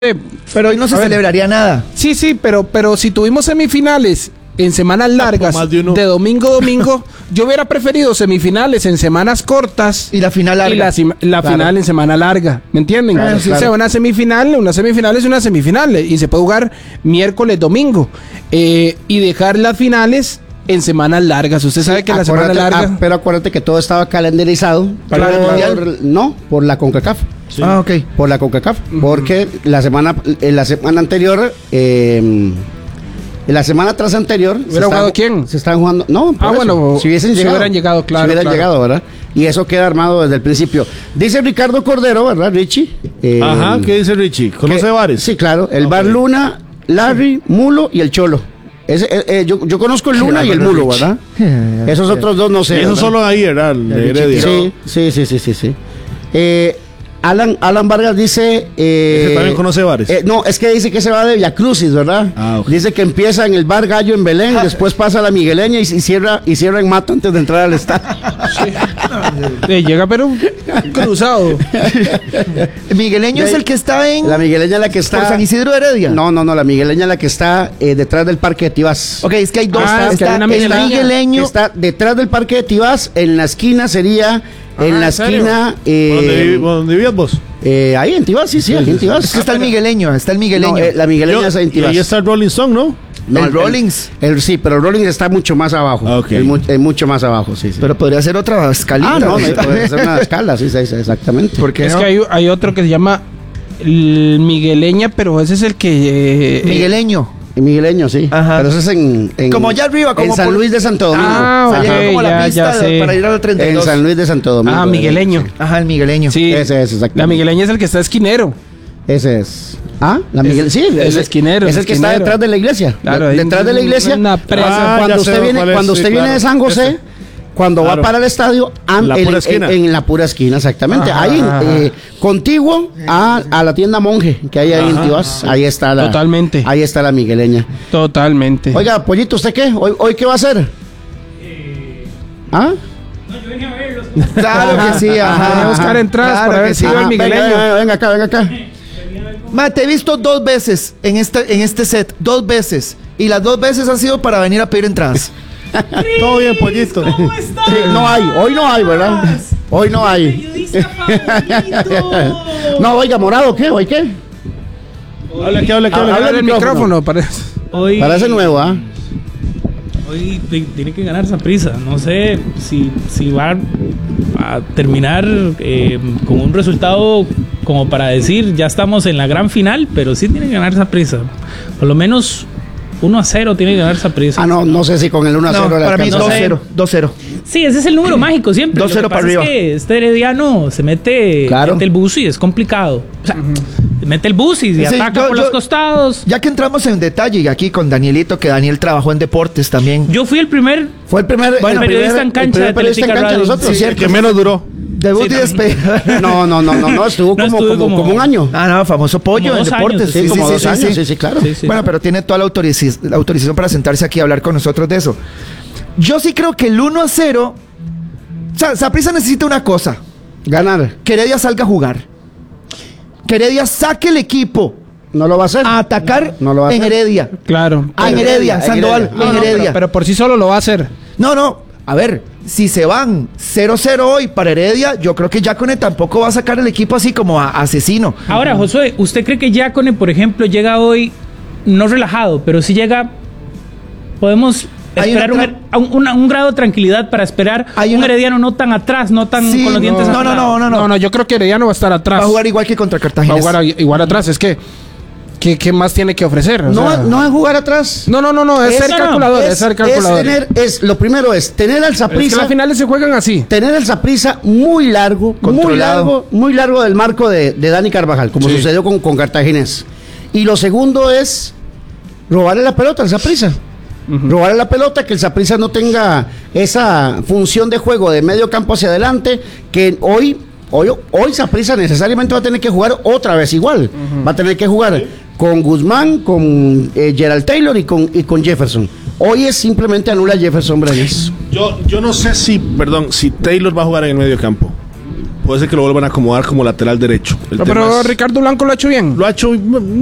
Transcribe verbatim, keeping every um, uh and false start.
Pero hoy no se celebraría nada. Sí, sí, pero, pero si tuvimos semifinales en semanas largas, Ah, de, de domingo a domingo, yo hubiera preferido semifinales en semanas cortas y la final larga. y la, la claro. final en semana larga, ¿me entienden? Claro, O claro. sea, una semifinal, una semifinal es una semifinal y se puede jugar miércoles, domingo eh, y dejar las finales en semanas largas. Usted sabe que la semana Acuérdate- larga... ah, pero acuérdate que todo estaba calendarizado Para por- el Mundial. no, por la CONCACAF. Sí. Ah, ok. Por la CONCACAF. Porque la semana, en la semana anterior, eh, en la semana tras anterior. se ¿Hubiera jugado estaban- quién? Se estaban jugando. No, por Ah, eso, bueno, si hubiesen si llegado. hubieran llegado, claro, Si hubieran claro. llegado, ¿verdad? Y eso queda armado desde el principio. Dice Ricardo Cordero, ¿verdad, Richie? Eh, Ajá, ¿qué dice Richie? ¿Conoce que- bares? Sí, claro. El Ok. bar Luna, Larry, Mulo y el Cholo. Ese, eh, eh, yo, yo conozco el Luna y el Mulo, ¿verdad? Esos otros dos no sé. Eso ¿verdad? solo ahí era el de Heredia. Sí, sí, sí, sí, sí, sí. Eh, Alan, Alan Vargas dice... Eh, Ese también conoce bares. eh, no, es que dice que se va de Villacrucis, ¿verdad? Ah, ok. Dice que empieza en el bar Gallo en Belén, después pasa a la Migueleña y, y cierra y cierra en Mato antes de entrar al estadio. Eh, llega pero cruzado. Migueleño es el que está en La Migueleña es la que está... por San Isidro de Heredia. No, no, no, la Migueleña es la que está eh, detrás del Parque de Tibás. Ok, es que hay dos. Ah, es que está hay una el migueleña. migueleño. Que está detrás del Parque de Tibás, en la esquina sería... En Ah, la ¿en serio? esquina... ¿Por eh, dónde, vi- por dónde vivías vos? eh, ahí en Tibás, sí, sí, aquí en Tibás. Es que está el migueleño, está el migueleño. No, eh, la Migueleña Yo- es en y Tibás. ahí está el Rolling Stone, ¿no? No, el Rollins. El, sí, pero el Rollins está mucho más abajo. Ah, ok. Es, mu- es mucho más abajo, sí, sí. Pero podría ser otra escalita. ah, no, no puede ser una escala, sí, sí, sí, exactamente. ¿Por qué Es no? que hay, hay otro que se llama el Migueleña, pero ese es el que... eh, Migueleño. Y Migueleño, sí. Ajá. Pero eso es en, en- Como allá arriba, como en San por- Luis de Santo Domingo. Ah, ok, Saliendo como la ya, pista ya de- sé. para ir a la treinta y En dos. San Luis de Santo Domingo. Ah, eh, Migueleño. Ajá, el migueleño. Sí, Ese es, exactamente. la Migueleña es el que está esquinero. Ese es. Ah, la Miguel, Es- sí, el esquinero, Es el el que está esquinero. detrás de la iglesia. Claro, De- ahí detrás de la iglesia. una presa. Ah, cuando ya usted sé viene, cuál es, cuando sí, usted viene claro. de San José, Ese. cuando Claro. va para el estadio, am- La en, pura en- esquina. en la pura esquina, exactamente. Ajá, ahí, ajá. eh, contiguo a, a la tienda Monje que hay ahí en Ajá, Tibás. Ahí está la. Totalmente. Ahí está la Migueleña. Totalmente. Oiga, Pollito, ¿usted qué? ¿Hoy, hoy qué va a hacer? ¿Ah? Claro que sí, Voy a ajá. buscar entradas Claro para ver que si sí. va el Ah, venga, Migueleño. venga, venga acá, venga acá. Ma, te he visto dos veces en este, en este set, dos veces. Y las dos veces han sido para venir a pedir entradas. Todo bien, pollito. ¿Cómo estás? Sí, no hay, hoy no hay, ¿verdad? Hoy no hay. Periodista favorito. No, oiga, morado, ¿qué? ¿Hoy qué? Habla aquí, habla aquí, habla Habla aquí. del micrófono, parece. Hoy, Parece nuevo, ¿ah? hoy te- tiene que ganar Saprissa. No sé si, si va a terminar eh, con un resultado como para decir ya estamos en la gran final, pero sí tiene que ganar Saprissa. Por lo menos uno a cero tiene que ganar Saprissa. Ah, no, no sé si con el uno a cero No, le para mí alcanza. dos No sé. cero. dos cero. Sí, ese es el número mágico siempre. dos cero Lo que para pasa arriba. Es que este Herediano se mete, Claro. mete el bus y es complicado. O sea, mete el bus y Sí, ataca yo- por yo- los costados. Ya que entramos en detalle y aquí con Danielito, que Daniel trabajó en deportes también. Yo fui el primer Fue el primer, Bueno, el periodista primer- en cancha el primer de periodista en Atlética cancha de Radio. nosotros. Sí, El que menos duró. Debut Sí, y despedida. No, no, no, no, no, estuvo No, como, estuve como, como- como un año. Ah, no, famoso pollo Como en dos deportes. años. Sí, como dos años, sí, sí, claro. Sí, sí. Bueno, pero tiene toda la autorización, la autorización para sentarse aquí y hablar con nosotros de eso. Yo sí creo que el uno a cero. O sea, Saprissa necesita una cosa: Ganar. que Heredia salga a jugar. Que Heredia saque el equipo No lo va a hacer. a atacar No lo va a en hacer. Heredia. Claro. Ah, en Heredia, Heredia, en Sandoval, Heredia. en No, no, Heredia. pero, pero por sí solo lo va a hacer. No, no. A ver, si se van cero cero hoy para Heredia, yo creo que Yacone tampoco va a sacar el equipo así como a asesino. Ahora, Josué, ¿usted cree que Yacone, por ejemplo, llega hoy no relajado, pero si llega, podemos Hay esperar un, una tra- a un, una- un grado de tranquilidad para esperar Hay un una- Herediano no tan atrás, no tan Sí, con los dientes no, no, apretados? no, no, No, no. no, yo creo que Herediano va a estar atrás. Va a jugar igual que contra Va Cartagena. a jugar a- igual atrás. Es que, ¿qué, qué más tiene que ofrecer? O No, sea, no es jugar atrás. no, no, no, no, es, Es- ser no, no, calculador, es, es, ser es calculador. tener, es, lo primero es tener al Pero es que Saprissa, las finales se juegan así. tener el Saprissa muy largo, muy Controlado. largo, muy largo del marco de, de Dani Carvajal, como Sí. sucedió con, con Cartaginés. Y lo segundo es robarle la pelota al Saprissa. Robarle la pelota, que el Saprissa no tenga esa función de juego de medio campo hacia adelante, que hoy, hoy, hoy Saprissa necesariamente va a tener que jugar otra vez igual. Va a tener que jugar con Guzmán, con eh, Gerald Taylor y con, y con Jefferson. Hoy es simplemente anula a Jefferson Brenes. Yo, yo no sé si, perdón, si Taylor va a jugar en el medio campo. puede ser que lo vuelvan a acomodar como lateral derecho. El No, tema pero es- Ricardo Blanco lo ha hecho bien. lo ha hecho